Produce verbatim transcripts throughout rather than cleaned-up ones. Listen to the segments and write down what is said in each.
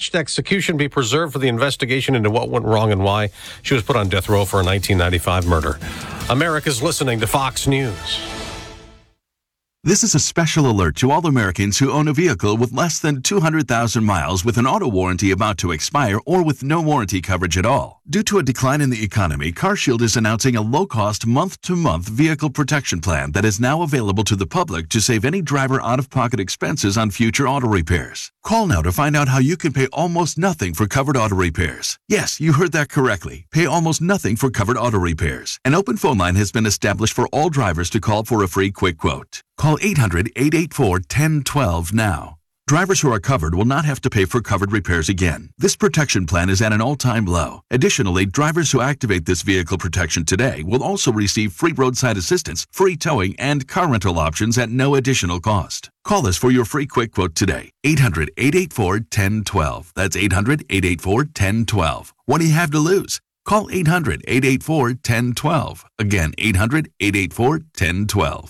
botched execution be preserved for the investigation into what went wrong and why she was put on death row for a nineteen ninety-five murder. America's listening to Fox News. This is a special alert to all Americans who own a vehicle with less than two hundred thousand miles with an auto warranty about to expire or with no warranty coverage at all. Due to a decline in the economy, CarShield is announcing a low-cost month-to-month vehicle protection plan that is now available to the public to save any driver out-of-pocket expenses on future auto repairs. Call now to find out how you can pay almost nothing for covered auto repairs. Yes, you heard that correctly. Pay almost nothing for covered auto repairs. An open phone line has been established for all drivers to call for a free quick quote. Call eight hundred, eight eight four, one zero one two now. Drivers who are covered will not have to pay for covered repairs again. This protection plan is at an all-time low. Additionally, drivers who activate this vehicle protection today will also receive free roadside assistance, free towing, and car rental options at no additional cost. Call us for your free quick quote today. eight hundred, eight eight four, one zero one two. That's eight hundred, eight eight four, one zero one two. What do you have to lose? Call eight hundred, eight eight four, one zero one two. Again, eight hundred, eight eight four, one zero one two.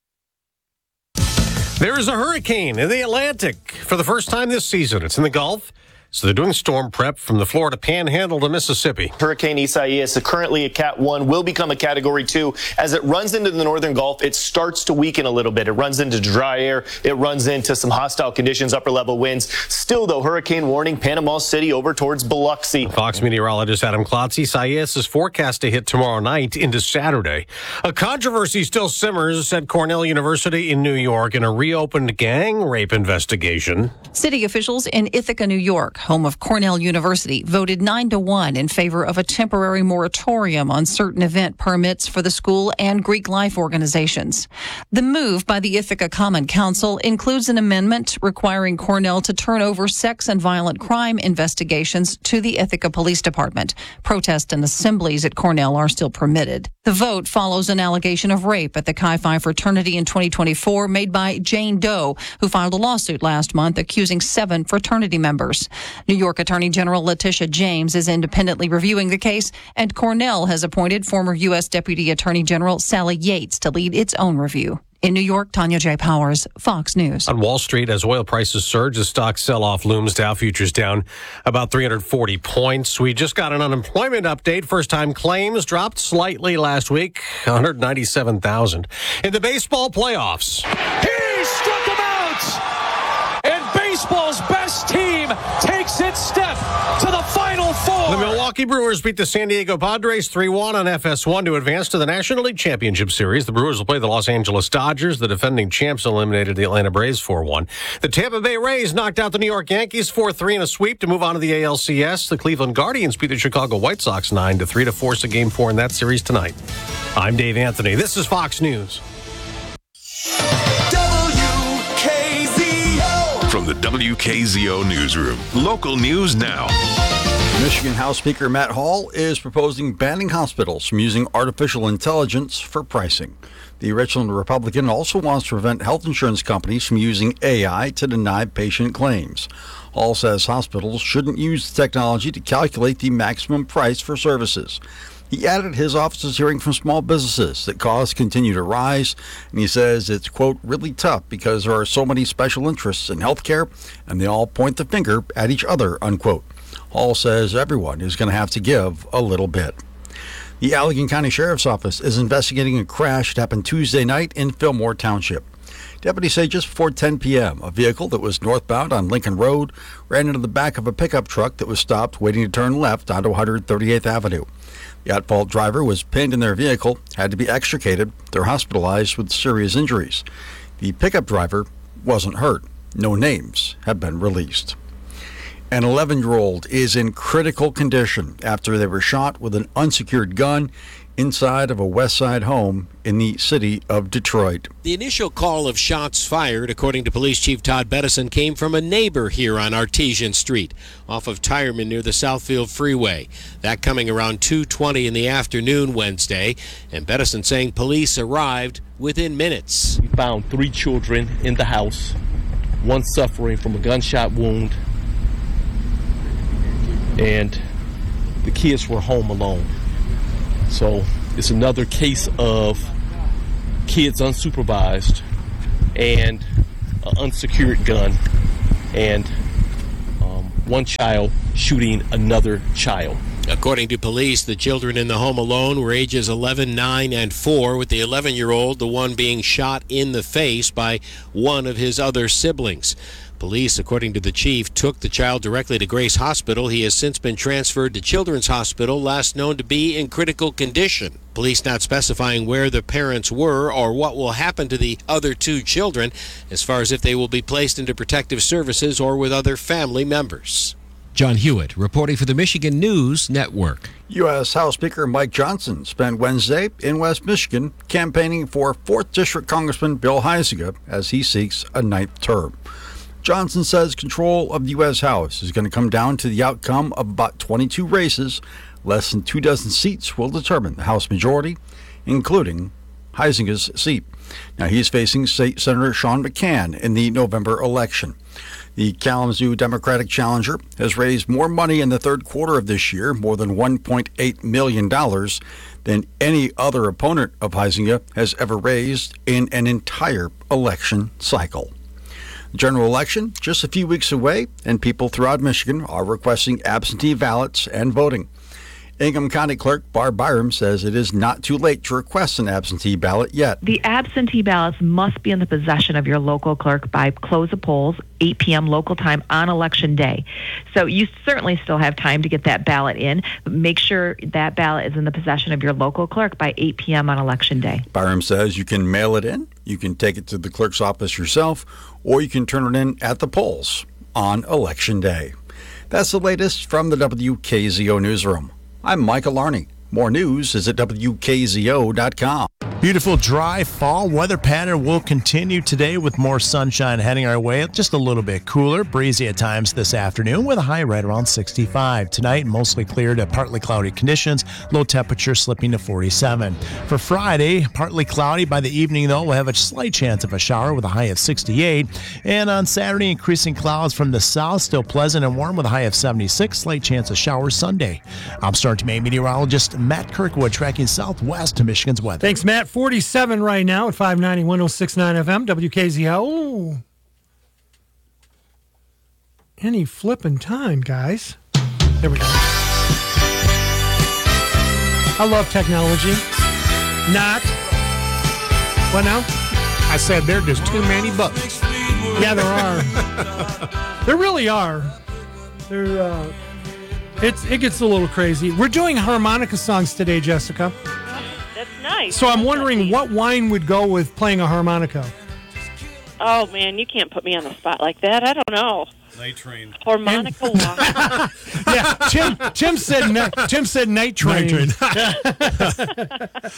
There is a hurricane in the Atlantic for the first time this season. It's in the Gulf, so they're doing storm prep from the Florida Panhandle to Mississippi. Hurricane Isaias, currently a Cat one, will become a Category two. As it runs into the northern Gulf, it starts to weaken a little bit. It runs into dry air. It runs into some hostile conditions, upper-level winds. Still, though, hurricane warning, Panama City over towards Biloxi. Fox meteorologist Adam Klotz. Isaias is forecast to hit tomorrow night into Saturday. A controversy still simmers at Cornell University in New York in a reopened gang rape investigation. City officials in Ithaca, New York, home of Cornell University, voted nine to one in favor of a temporary moratorium on certain event permits for the school and Greek life organizations. The move by the Ithaca Common Council includes an amendment requiring Cornell to turn over sex and violent crime investigations to the Ithaca Police Department. Protests and assemblies at Cornell are still permitted. The vote follows an allegation of rape at the Chi Phi fraternity in twenty twenty-four made by Jane Doe, who filed a lawsuit last month accusing seven fraternity members. New York Attorney General Letitia James is independently reviewing the case, and Cornell has appointed former U S Deputy Attorney General Sally Yates to lead its own review. In New York, Tanya J. Powers, Fox News. On Wall Street, as oil prices surge, the stock sell-off looms. Dow futures down about three hundred forty points. We just got an unemployment update. First-time claims dropped slightly last week, one hundred ninety-seven thousand. In the baseball playoffs, he struck him out, and baseball's best team takes its step to the Final Four. The Milwaukee Brewers beat the San Diego Padres three one on F S one to advance to the National League Championship Series. The Brewers will play the Los Angeles Dodgers. The defending champs eliminated the Atlanta Braves four one. The Tampa Bay Rays knocked out the New York Yankees four three in a sweep to move on to the A L C S. The Cleveland Guardians beat the Chicago White Sox nine to three to force a game four in that series tonight. I'm Dave Anthony. This is Fox News. From the W K Z O Newsroom, local news now. Michigan House Speaker Matt Hall is proposing banning hospitals from using artificial intelligence for pricing. The Richland Republican also wants to prevent health insurance companies from using A I to deny patient claims. Hall says hospitals shouldn't use the technology to calculate the maximum price for services. He added his office is hearing from small businesses that costs continue to rise, and he says it's, quote, really tough because there are so many special interests in healthcare, and they all point the finger at each other, unquote. Hall says everyone is going to have to give a little bit. The Allegan County Sheriff's Office is investigating a crash that happened Tuesday night in Fillmore Township. Deputies say just before ten p.m., a vehicle that was northbound on Lincoln Road ran into the back of a pickup truck that was stopped waiting to turn left onto one hundred thirty-eighth Avenue. The at-fault driver was pinned in their vehicle, had to be extricated. They're hospitalized with serious injuries. The pickup driver wasn't hurt. No names have been released. An eleven-year-old is in critical condition after they were shot with an unsecured gun inside of a West Side home in the city of Detroit. The initial call of shots fired, according to Police Chief Todd Bettison, came from a neighbor here on Artesian Street, off of Tireman near the Southfield Freeway. That coming around two twenty in the afternoon Wednesday, and Bettison saying police arrived within minutes. We found three children in the house, one suffering from a gunshot wound, and the kids were home alone. So it's another case of kids unsupervised and an unsecured gun, and um, one child shooting another child. According to police, the children in the home alone were ages eleven, nine, and four, with the eleven-year-old the one being shot in the face by one of his other siblings. Police, according to the chief, took the child directly to Grace Hospital. He has since been transferred to Children's Hospital, last known to be in critical condition. Police not specifying where the parents were or what will happen to the other two children, as far as if they will be placed into protective services or with other family members. John Hewitt, reporting for the Michigan News Network. U S. House Speaker Mike Johnson spent Wednesday in West Michigan campaigning for fourth District Congressman Bill Huizenga as he seeks a ninth term. Johnson says control of the U S. House is going to come down to the outcome of about twenty-two races. Less than two dozen seats will determine the House majority, including Huizenga's seat. Now, he's facing State Senator Sean McCann in the November election. The Kalamazoo Democratic challenger has raised more money in the third quarter of this year, more than one point eight million dollars, than any other opponent of Huizenga has ever raised in an entire election cycle. The general election just a few weeks away, and people throughout Michigan are requesting absentee ballots and voting. Ingham County Clerk Barb Byram says it is not too late to request an absentee ballot yet. The absentee ballots must be in the possession of your local clerk by close of polls, eight p.m. local time on election day. So you certainly still have time to get that ballot in, but make sure that ballot is in the possession of your local clerk by eight p.m. on election day. Byram says you can mail it in, you can take it to the clerk's office yourself, or you can turn it in at the polls on election day. That's the latest from the W K Z O Newsroom. I'm Michael Larney. More news is at W K Z O dot com. Beautiful, dry fall weather pattern will continue today with more sunshine heading our way. Just a little bit cooler, breezy at times this afternoon with a high right around sixty-five. Tonight, mostly clear to partly cloudy conditions, low temperature slipping to forty-seven. For Friday, partly cloudy. By the evening, though, we'll have a slight chance of a shower with a high of sixty-eight. And on Saturday, increasing clouds from the south, still pleasant and warm with a high of seventy-six. Slight chance of showers Sunday. I'm Storm Team eight meteorologist Matt Kirkwood tracking southwest to Michigan's weather. Thanks, Matt. forty-seven right now at five ninety, ten sixty-nine F M, W K Z O. Any flipping time, guys. There we go. I love technology. Not. What now? I said there are just too many buttons. Yeah, there are. There really are. There, uh, it's, it gets a little crazy. We're doing harmonica songs today, Jessica. That's nice. So I'm wondering what wine would go with playing a harmonica. Oh, man, you can't put me on the spot like that. I don't know. Night Train. Harmonica wine. Yeah, Tim, Tim said ni- Tim said Night Train. Night Train.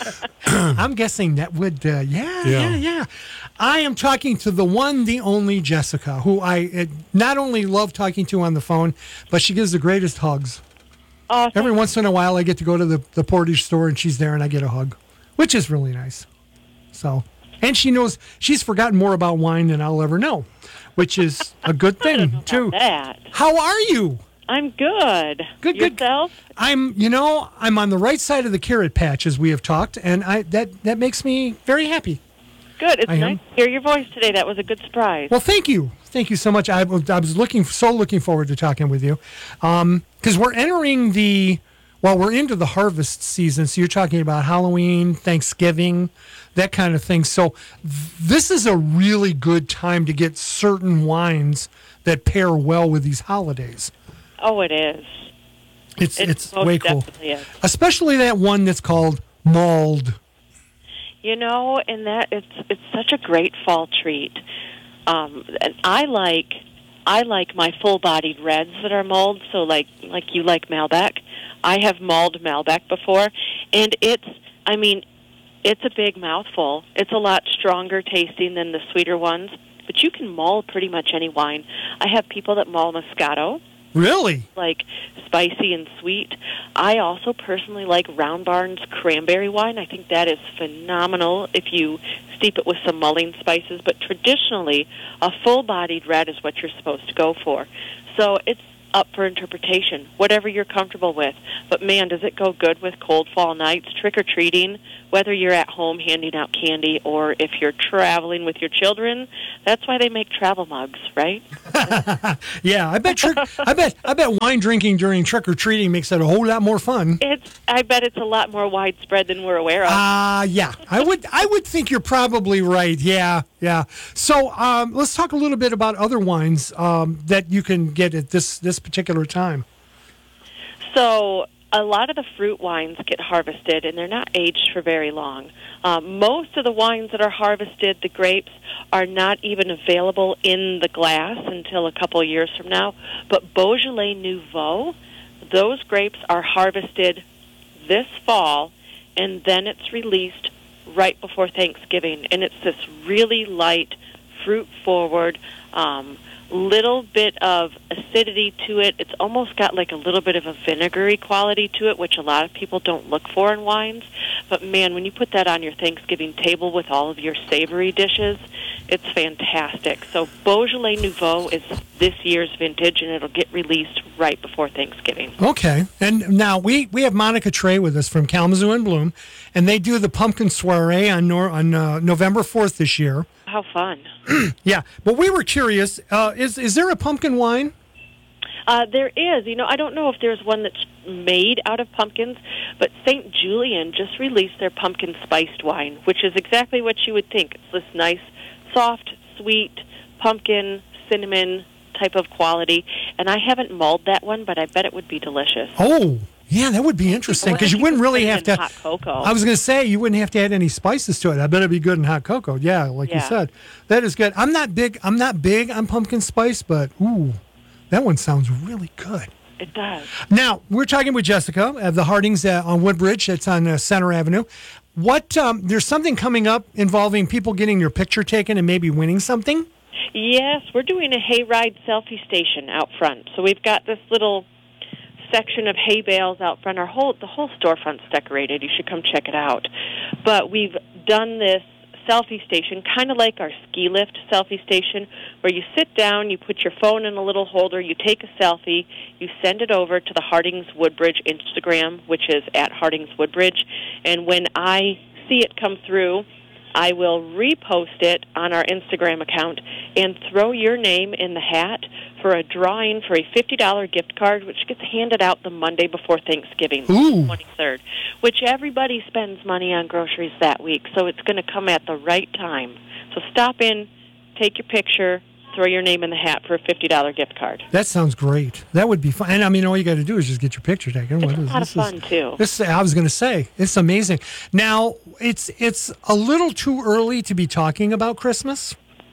I'm guessing that would, uh, yeah, yeah, Yeah. yeah. I am talking to the one, the only Jessica, who I uh, not only love talking to on the phone, but she gives the greatest hugs. Oh, Every once in a while, I get to go to the, the Portage store, and she's there, and I get a hug, which is really nice. So, and she knows, she's forgotten more about wine than I'll ever know, which is a good thing, too. that. How are you? I'm good. Good, good. Yourself? I'm, you know, I'm on the right side of the carrot patch, as we have talked, and I that, that makes me very happy. Good. It's I nice am. to hear your voice today. That was a good surprise. Well, thank you. Thank you so much. I, I was looking so looking forward to talking with you. Um, because we're entering the, well, we're into the harvest season. So you're talking about Halloween, Thanksgiving, that kind of thing. So th- this is a really good time to get certain wines that pair well with these holidays. Oh, it is. It's It it's most way cool. definitely is. Especially that one that's called mulled. You know, and that it's it's such a great fall treat. Um, and I like I like my full-bodied reds that are mulled. So like like you like Malbec. I have mulled Malbec before, and it's I mean, it's a big mouthful. It's a lot stronger tasting than the sweeter ones, but you can mull pretty much any wine. I have people that mull Moscato. Really? Like spicy and sweet. I also personally like Round Barn's cranberry wine. I think that is phenomenal if you steep it with some mulling spices. But traditionally, a full-bodied red is what you're supposed to go for. So it's up for interpretation, whatever you're comfortable with. But, man, does it go good with cold fall nights, trick-or-treating, whether you're at home handing out candy or if you're traveling with your children. That's why they make travel mugs, right? Yeah, I bet trick, I bet I bet wine drinking during trick or treating makes it a whole lot more fun. It's. I bet it's a lot more widespread than we're aware of. Ah, uh, yeah. I would I would think you're probably right. Yeah, yeah. So um, let's talk a little bit about other wines um, that you can get at this this particular time. So a lot of the fruit wines get harvested, and they're not aged for very long. Um, most of the wines that are harvested, the grapes, are not even available in the glass until a couple of years from now. But Beaujolais Nouveau, those grapes are harvested this fall, and then it's released right before Thanksgiving. And it's this really light, fruit-forward, um, little bit of acidity to it. It's almost got like a little bit of a vinegary quality to it, which a lot of people don't look for in wines. But man, when you put that on your Thanksgiving table with all of your savory dishes, it's fantastic. So Beaujolais Nouveau is this year's vintage, and it'll get released right before Thanksgiving. Okay. And now we, we have Monica Trey with us from Kalamazoo and Bloom, and they do the pumpkin soiree on, nor, on uh, November fourth this year. How fun. Yeah, but we were curious, uh, is is there a pumpkin wine? Uh, there is. You know, I don't know if there's one that's made out of pumpkins, but Saint Julian just released their pumpkin spiced wine, which is exactly what you would think. It's this nice, soft, sweet, pumpkin, cinnamon type of quality. And I haven't mulled that one, but I bet it would be delicious. Oh, yeah, that would be interesting, because you wouldn't really have to. Hot cocoa. I was going to say you wouldn't have to add any spices to it. I bet it'd be good in hot cocoa. Yeah, like Yeah. you said, that is good. I'm not big. I'm not big on pumpkin spice, but ooh, that one sounds really good. It does. Now we're talking with Jessica of the Hardings uh, on Woodbridge. That's on uh, Center Avenue. What? Um, there's something coming up involving people getting your picture taken and maybe winning something. Yes, we're doing a hayride selfie station out front. So we've got this little section of hay bales out front. Our whole the whole storefront's decorated. You should come check it out. But we've done this selfie station, kind of like our ski lift selfie station, where you sit down, you put your phone in a little holder, you take a selfie, you send it over to the Hardings Woodbridge Instagram, which is at Hardings Woodbridge, and when I see it come through, I will repost it on our Instagram account and throw your name in the hat for a drawing for a fifty dollars gift card, which gets handed out the Monday before Thanksgiving, Ooh. the twenty-third, which everybody spends money on groceries that week, so it's going to come at the right time. So stop in, take your picture, throw your name in the hat for a fifty dollars gift card. That sounds great. That would be fun. And I mean, all you got to do is just get your picture taken. It's What a is- lot of this fun, is- too. This, I was going to say, it's amazing. Now, it's it's a little too early to be talking about Christmas.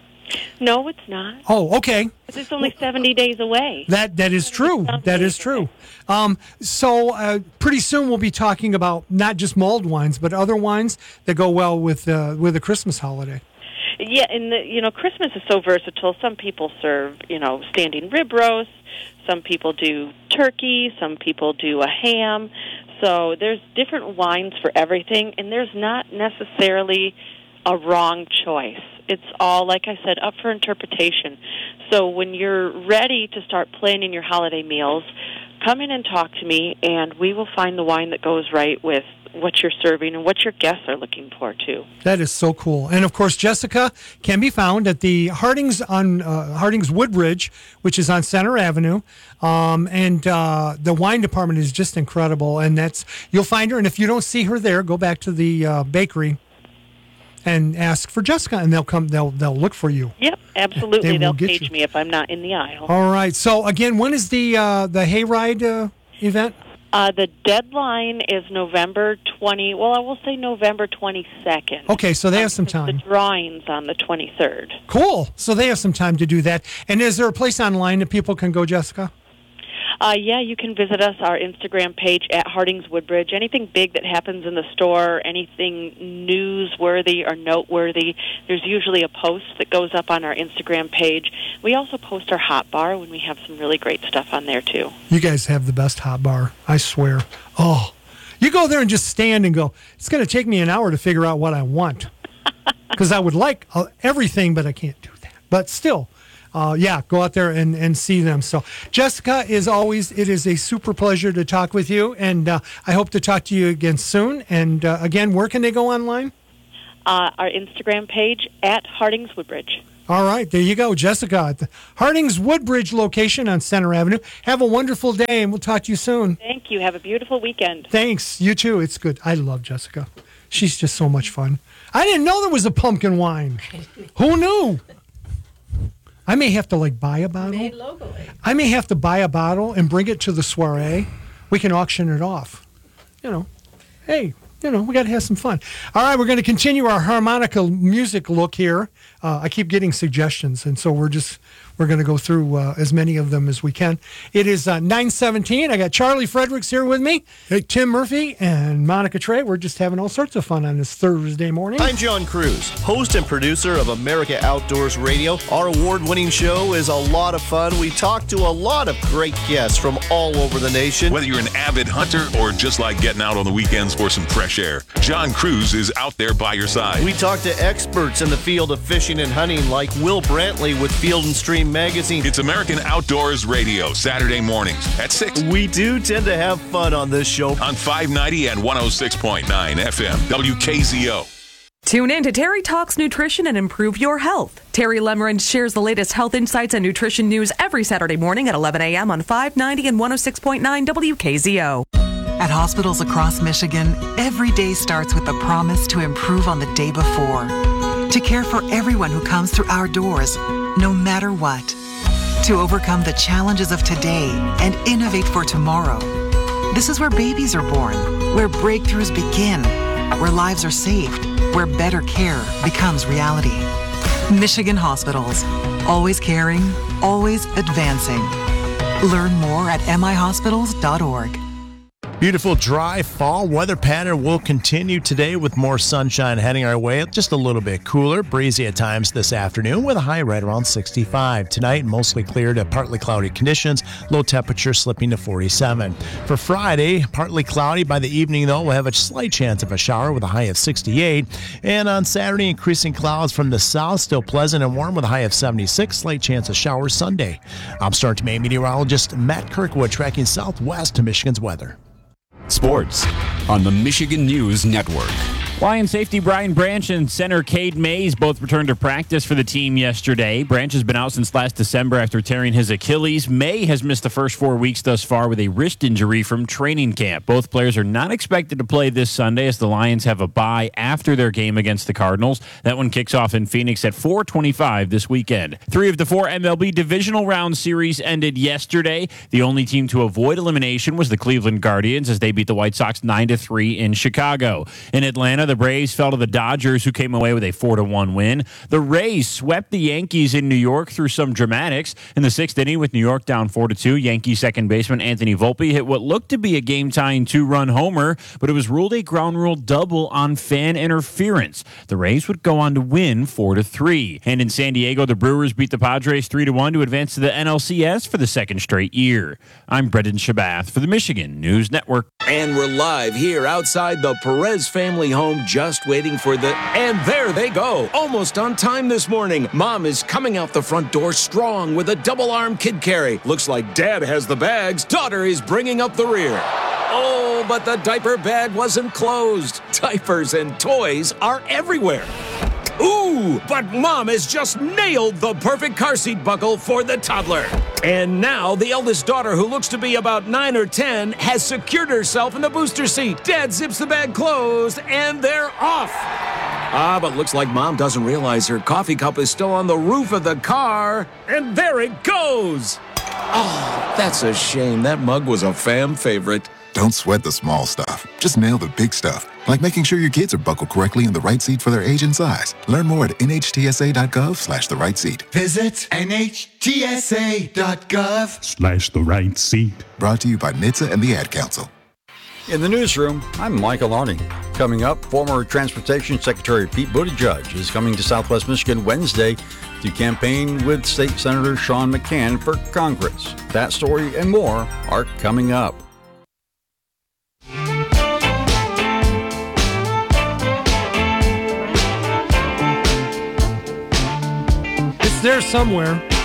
No, it's not. Oh, okay. It's only seventy days away. That that is true. That is true. Um, so uh, pretty soon we'll be talking about not just mulled wines, but other wines that go well with uh, with the Christmas holiday. Yeah, and the, you know, Christmas is so versatile. Some people serve, you know, standing rib roast. Some people do turkey. Some people do a ham. So there's different wines for everything, and there's not necessarily a wrong choice. It's all, like I said, up for interpretation. So when you're ready to start planning your holiday meals, come in and talk to me, and we will find the wine that goes right with what you're serving and what your guests are looking for, too. That is so cool. And of course, Jessica can be found at the Hardings on uh, Hardings Woodbridge, which is on Center Avenue. Um, and uh, the wine department is just incredible. And that's you'll find her. And if you don't see her there, go back to the uh, bakery and ask for Jessica, and they'll come. They'll they'll look for you. Yep, absolutely. They will They'll get cage you. me if I'm not in the aisle. All right. So again, when is the uh, the hayride uh, event? Uh, the deadline is November twentieth. Well, I will say November twenty-second. Okay, so they have some The time. drawing's on the twenty-third. Cool. So they have some time to do that. And is there a place online that people can go, Jessica? Uh, yeah, you can visit us, our Instagram page at Hardings Woodbridge. Anything big that happens in the store, anything newsworthy or noteworthy, there's usually a post that goes up on our Instagram page. We also post our hot bar when we have some really great stuff on there, too. You guys have the best hot bar, I swear. Oh, you go there and just stand and go, it's going to take me an hour to figure out what I want. Because I would like uh, everything, but I can't do that. But still, uh, yeah, go out there and, and see them. So, Jessica, is always, it is a super pleasure to talk with you. And uh, I hope to talk to you again soon. And uh, again, where can they go online? Uh, our Instagram page at Hardings Woodbridge. All right, there you go, Jessica at the Harding's Woodbridge location on Center Avenue. Have a wonderful day, and we'll talk to you soon. Thank you. Have a beautiful weekend. Thanks. You too. It's good. I love Jessica. She's just so much fun. I didn't know there was a pumpkin wine. Who knew? I may have to like buy a bottle. Made locally. I may have to buy a bottle and bring it to the soiree. We can auction it off. You know, hey, you know, we got to have some fun. All right, we're going to continue our harmonica music look here. Uh, I keep getting suggestions, and so we're just we're going to go through uh, as many of them as we can. It is uh, nine seventeen. I got Charlie Fredericks here with me, hey, Tim Murphy, and Monica Trey. We're just having all sorts of fun on this Thursday morning. I'm John Cruz, host and producer of America Outdoors Radio. Our award-winning show is a lot of fun. We talk to a lot of great guests from all over the nation. Whether you're an avid hunter or just like getting out on the weekends for some fresh air, John Cruz is out there by your side. We talk to experts in the field of fishing and hunting like Will Brantley with Field and Stream Magazine. It's American Outdoors Radio, Saturday mornings at six. We do tend to have fun on this show. On five ninety and one oh six point nine F M, W K Z O. Tune in to Terry Talks Nutrition and Improve Your Health. Terry Lemmerand shares the latest health insights and nutrition news every Saturday morning at eleven a.m. on five ninety and one oh six point nine W K Z O. At hospitals across Michigan, every day starts with the promise to improve on the day before. To care for everyone who comes through our doors, no matter what. To overcome the challenges of today and innovate for tomorrow. This is where babies are born, where breakthroughs begin, where lives are saved, where better care becomes reality. Michigan Hospitals. Always caring, always advancing. Learn more at m i hospitals dot org. Beautiful dry fall weather pattern will continue today with more sunshine heading our way. Just a little bit cooler, breezy at times this afternoon with a high right around sixty-five. Tonight, mostly clear to partly cloudy conditions, low temperature slipping to forty-seven. For Friday, partly cloudy. By the evening, though, we'll have a slight chance of a shower with a high of sixty-eight. And on Saturday, increasing clouds from the south, still pleasant and warm with a high of seventy-six. Slight chance of showers Sunday. I'm Start to Maine meteorologist Matt Kirkwood tracking southwest to Michigan's weather. Sports on the Michigan News Network. Lion safety Brian Branch and center Cade Mays both returned to practice for the team yesterday. Branch has been out since last December after tearing his Achilles. May has missed the first four weeks thus far with a wrist injury from training camp. Both players are not expected to play this Sunday as the Lions have a bye after their game against the Cardinals. That one kicks off in Phoenix at four twenty-five this weekend. Three of the four M L B divisional round series ended yesterday. The only team to avoid elimination was the Cleveland Guardians as they beat the White Sox nine to three in Chicago. In Atlanta, the Braves fell to the Dodgers, who came away with a four to one win. The Rays swept the Yankees in New York through some dramatics. In the sixth inning, with New York down four to two, Yankees second baseman Anthony Volpe hit what looked to be a game-tying two-run homer, but it was ruled a ground rule double on fan interference. The Rays would go on to win four to three. And in San Diego, the Brewers beat the Padres three to one to advance to the N L C S for the second straight year. I'm Brendan Shabath for the Michigan News Network. And we're live here outside the Perez family home, just waiting for the... And there they go, almost on time this morning. Mom is coming out the front door strong with a double-arm kid carry. Looks like Dad has the bags. Daughter is bringing up the rear. Oh, but the diaper bag wasn't closed. Diapers and toys are everywhere. Ooh, but Mom has just nailed the perfect car seat buckle for the toddler. And now the eldest daughter, who looks to be about nine or ten, has secured herself in the booster seat. Dad zips the bag closed, and they're off. Ah, but looks like Mom doesn't realize her coffee cup is still on the roof of the car. And there it goes. Oh, that's a shame. That mug was a fam favorite. Don't sweat the small stuff. Just nail the big stuff, like making sure your kids are buckled correctly in the right seat for their age and size. Learn more at N H T S A dot gov slash the right seat. Visit N H T S A dot gov Slash the right seat. Brought to you by N H T S A and the Ad Council. In the newsroom, I'm Michael Arning. Coming up, former Transportation Secretary Pete Buttigieg is coming to Southwest Michigan Wednesday to campaign with State Senator Sean McCann for Congress. That story and more are coming up. It's there somewhere.